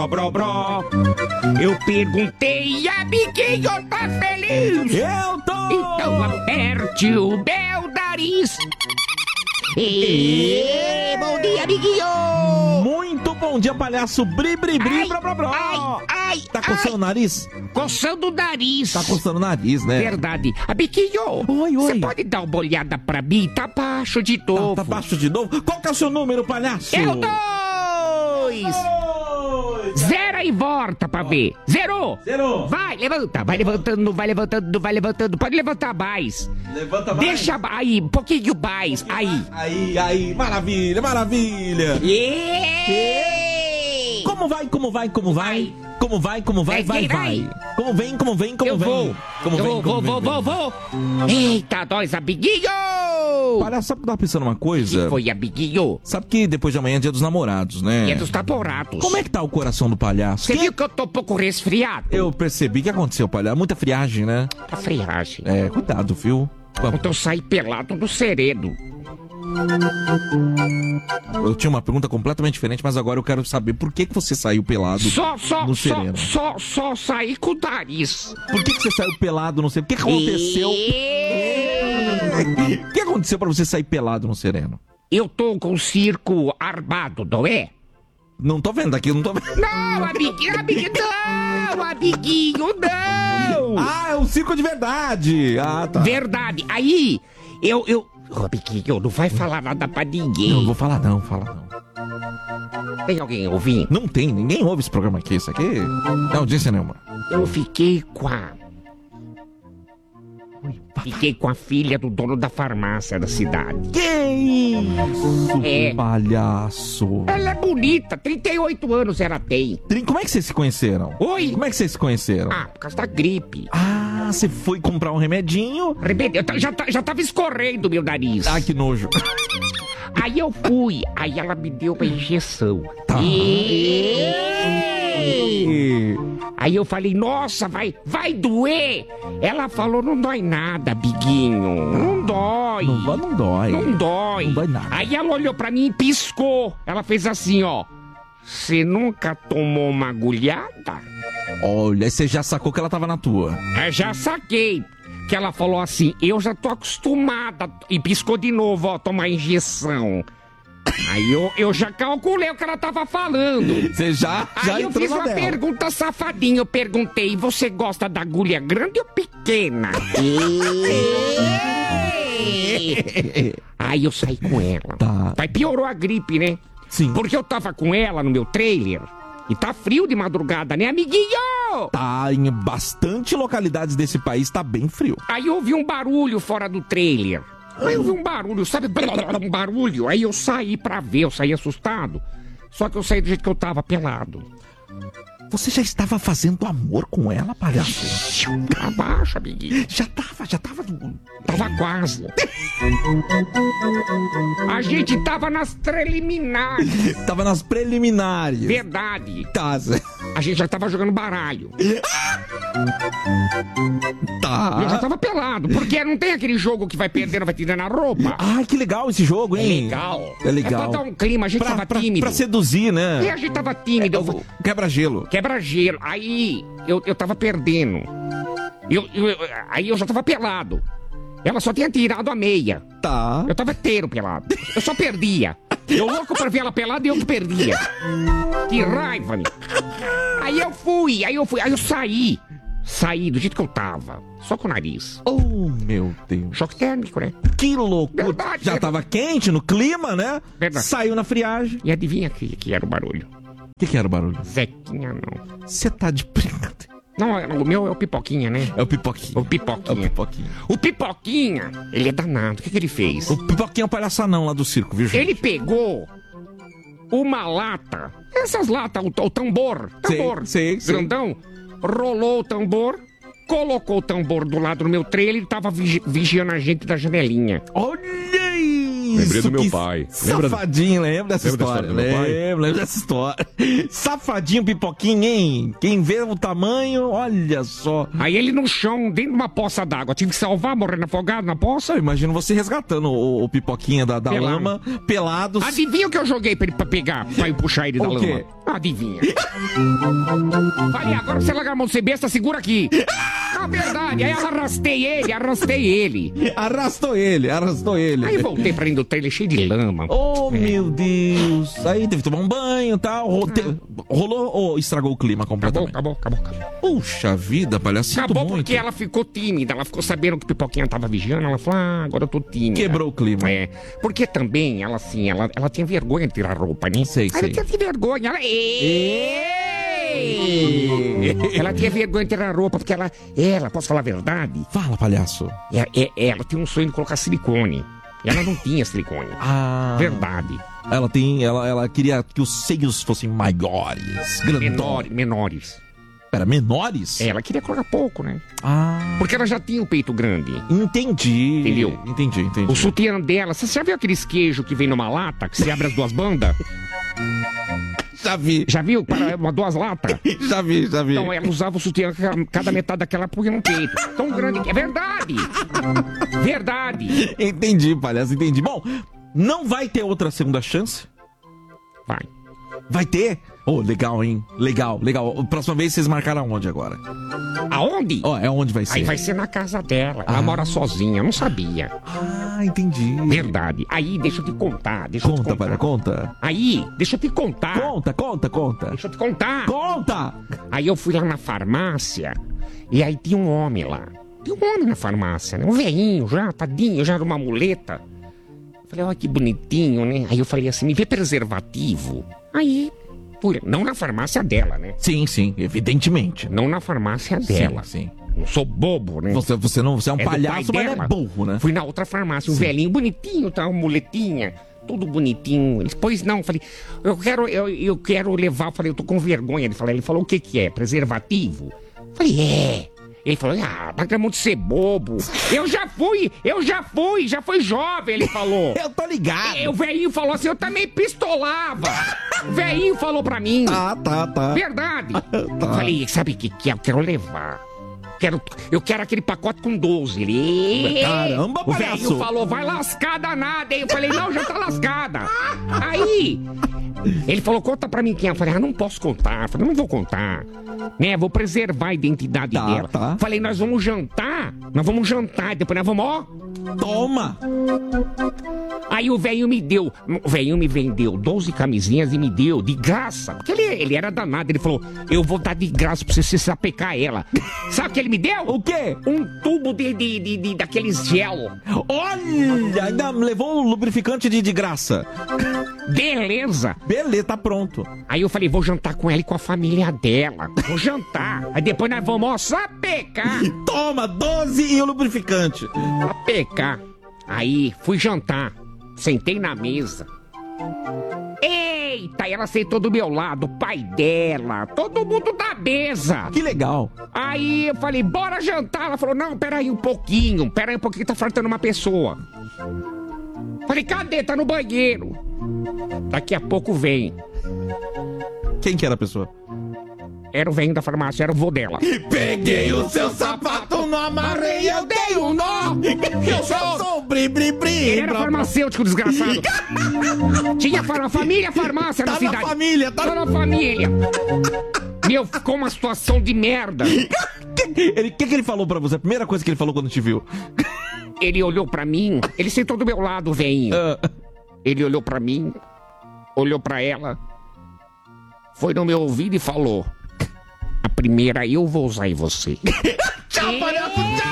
Bró, bró. Eu perguntei, amiguinho, tá feliz? Eu tô! Então aperte o meu nariz. E... Bom dia, amiguinho! Muito bom dia, palhaço. Bri, bri, bri, bró, bró, bró. Ai, Tá coçando o nariz? Coçando o nariz. Tá coçando o nariz, né? Verdade. Amiguinho, Oi. você pode dar uma olhada pra mim? Tá baixo de novo. Tá baixo de novo? Qual que é o seu número, palhaço? É o 2! Zera e volta pra ver. Zerou! Zerou! Vai, levanta. Vai levantando. Pode levantar mais. Levanta mais. Deixa aí, um pouquinho mais. Aí. Aí. Maravilha. Como vai? Vai. Como vem? Eu vou. Eita, nós, amiguinho! Palhaço, sabe que eu tava pensando uma coisa? Foi, amiguinho? Sabe que depois de amanhã é dia dos namorados, né? Dia dos namorados. Como é que tá o coração do palhaço? Você viu que eu tô um pouco resfriado? Eu percebi. O que aconteceu, palhaço? Muita friagem, né? Tá friagem. É, cuidado, viu? Ontem eu saí pelado no sereno. Eu tinha uma pergunta completamente diferente, mas agora eu quero saber por que você saiu pelado no sereno. Só saí com o nariz. Por que você saiu pelado no sereno? O que aconteceu? O que aconteceu pra você sair pelado no sereno? Eu tô com o circo armado, não é? Não tô vendo aqui, não tô vendo. Não, amiguinho, não! Ah, é um circo de verdade! Ah, tá. Verdade. Aí, eu... Ô, amiguinho, não vai falar nada pra ninguém. Não vou falar não, Tem alguém ouvindo? Não tem, ninguém ouve esse programa aqui. Isso aqui não é audiência nenhuma. Eu fiquei com a filha do dono da farmácia da cidade. Que isso, palhaço? Ela é bonita, 38 anos ela tem. Como é que vocês se conheceram? Oi? Como é que vocês se conheceram? Ah, por causa da gripe. Ah, você foi comprar um remedinho? Já tava escorrendo meu nariz. Ah, que nojo. Aí eu fui, aí ela me deu uma injeção. Tá. Aí eu falei, nossa, vai doer. Ela falou, não dói nada, biguinho. Não dói. Não dói. Não dói nada. Aí ela olhou pra mim e piscou. Ela fez assim, ó. Você nunca tomou uma agulhada? Olha, você já sacou que ela tava na tua. Já saquei. Que ela falou assim, eu já tô acostumada. E piscou de novo, ó, tomar injeção. Aí eu já calculei o que ela tava falando. Você já Aí eu fiz uma pergunta safadinha. Eu perguntei, você gosta da agulha grande ou pequena? Aí eu saí com ela. Tá. Aí piorou a gripe, né? Sim. Porque eu tava com ela no meu trailer. E tá frio de madrugada, né, amiguinho? Tá, em bastante localidades desse país tá bem frio. Aí eu ouvi um barulho fora do trailer. Aí eu vi um barulho, sabe? Um barulho. Aí eu saí pra ver, eu saí assustado. Só que eu saí do jeito que eu tava, pelado. Você já estava fazendo amor com ela, palhaço? Abaixa, amiguinho. Já tava. Tava quase. A gente tava nas preliminares. Tava nas preliminares. Verdade. Tá. A gente já tava jogando baralho. Tá. Eu já tava pelado, porque não tem aquele jogo que vai perdendo, vai tirando a roupa. Ah, que legal esse jogo, hein? É legal. É legal. É pra dar um clima, a gente tava tímido. Pra seduzir, né? E a gente tava tímido. Quebra-gelo. Quebra-gelo. Aí eu tava perdendo. Aí eu já tava pelado. Ela só tinha tirado a meia. Tá. Eu tava inteiro pelado. Eu só perdia. Eu louco pra ver ela pelada e eu que perdia. Que raiva, meu. Aí eu saí. Saí do jeito que eu tava. Só com o nariz. Oh, meu Deus. Choque térmico, né? Que loucura. Verdade, já tava quente no clima, né? Verdade. Saiu na friagem. E adivinha que era o barulho? O que era o barulho? Zequinha, não. Você tá de brincadeira. Não, o meu é o Pipoquinha, né? É o Pipoquinha. O Pipoquinha. O Pipoquinha, ele é danado. O que ele fez? O Pipoquinha é o palhaçanão lá do circo, viu, gente? Ele pegou uma lata. Essas latas, o tambor. Sei. Grandão. Rolou o tambor. Colocou o tambor do lado do meu trailer e tava vigiando a gente da janelinha. Olha aí! Lembrei do meu pai. Safadinho, lembra dessa história? Lembro dessa história. Safadinho, Pipoquinha, hein? Quem vê o tamanho, olha só. Aí ele no chão, dentro de uma poça d'água. Tive que salvar, morrendo afogado na poça. Eu imagino você resgatando o Pipoquinha da lama, pelado. Adivinha o que eu joguei pra ele pegar, pra eu puxar ele da lama? O quê? Adivinha. Falei, agora você largar a mão de ser besta, segura aqui. Na verdade, aí arrastei ele. Arrastou ele. Aí voltei pra dentro do trailer cheio de lama. Meu Deus. Aí teve que tomar um banho e tal. Rolou ou estragou o clima completamente? Acabou. Puxa vida, palhaço. Acabou porque ela ficou tímida. Ela ficou sabendo que o Pipoquinha tava vigiando. Ela falou, agora eu tô tímida. Quebrou o clima. Porque também, ela assim, ela tinha vergonha de tirar a roupa, né? Sei. Ela tinha vergonha. Ela tinha vergonha de tirar a roupa porque ela, posso falar a verdade? Fala, palhaço. Ela tinha um sonho de colocar silicone. Ela não tinha silicone. Verdade. Ela queria que os seios fossem maiores, menores. Pera, menores? Ela queria colocar pouco, né? Porque ela já tinha o peito grande. Entendi. Entendeu? Entendi. O sutiã dela, você já viu aqueles queijos que vem numa lata, que se abre as duas bandas? Já vi. Já viu? Para duas latas? Já vi. Então ela usava o sutiã, cada metade daquela punha no peito. Tão grande que é verdade. Verdade. Entendi, palhaço, entendi. Bom, não vai ter outra segunda chance? Vai ter? Legal, hein? Legal. Próxima vez vocês marcaram aonde agora? Aonde? É onde vai ser? Aí vai ser na casa dela. Ela mora sozinha, eu não sabia. Entendi. Verdade. Aí, deixa eu te contar. Conta. Aí, deixa eu te contar. Conta. Deixa eu te contar. Conta! Aí eu fui lá na farmácia e aí tinha um homem lá. Tinha um homem na farmácia, né? Um velhinho já, tadinho, já era uma muleta. Falei, olha que bonitinho, né? Aí eu falei assim, me vê preservativo. Aí, não na farmácia dela, né? Sim, evidentemente. Não na farmácia dela. Sim. Não sou bobo, né? Você é um palhaço, mas não é burro, né? Fui na outra farmácia, um velhinho bonitinho, tá? Uma muletinha, tudo bonitinho. Ele, pois não, falei, eu quero levar. Falei, eu tô com vergonha. Ele falou, o que é? Preservativo? Falei, Ele falou, larga a mão de ser bobo. Eu já fui jovem, ele falou. Eu tô ligado. O velhinho falou assim, eu também pistolava. O velhinho falou pra mim. Tá. Verdade. Falei, sabe o que é? Eu quero levar. Eu quero aquele pacote com 12. Ele... Caramba, palhaço. O velhinho falou, vai lascar danada. Eu falei, não, já tá lascada. Aí, ele falou, conta pra mim quem é. Eu falei, não posso contar. Eu falei, não vou contar. Né, vou preservar a identidade dela. Tá. Falei, nós vamos jantar. Depois nós vamos, Toma! Aí o velhinho me vendeu 12 camisinhas e me deu de graça. Porque ele era danado. Ele falou, eu vou dar de graça pra você sapecar ela. Sabe o que ele me deu? O quê? Um tubo daqueles gel. Olha, ainda levou um lubrificante de graça. Beleza, tá pronto. Aí eu falei, vou jantar com ela e com a família dela. Vou jantar. Aí depois nós vamos sapecar. Toma, 12 e o lubrificante. Sapecar. Aí fui jantar. Sentei na mesa. Eita, ela sentou do meu lado, o pai dela, todo mundo da mesa. Que legal. Aí eu falei, bora jantar. Ela falou, não, peraí um pouquinho, tá faltando uma pessoa. Falei, cadê? Tá no banheiro. Daqui a pouco vem. Quem que era a pessoa? Era o velhinho da farmácia, era o vô dela. Peguei o seu sapato, não amarrei, eu dei um nó. Eu sou o bri-bri-bri. Ele era farmacêutico, desgraçado. Tinha família farmácia na cidade. Tá na família. Meu, ficou uma situação de merda. O que ele falou pra você? A primeira coisa que ele falou quando te viu? Ele olhou pra mim, ele sentou do meu lado, o velhinho. Ele olhou pra mim, olhou pra ela, foi no meu ouvido e falou: a primeira eu vou usar em você. Tchau, palhaço, tchau!